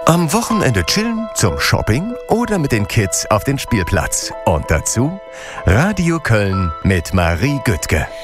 Am Wochenende chillen, zum Shopping oder mit den Kids auf den Spielplatz. Und dazu Radio Köln mit Marie Güttke.